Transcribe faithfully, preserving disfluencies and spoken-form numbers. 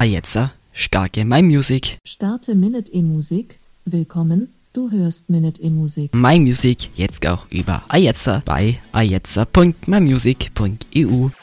Ajetzer, starke My Music. Starte Minute E-Musik. Willkommen, du hörst Minute E-Musik. My Music jetzt auch über Ajetzer bei ajetzer punkt my music punkt e u.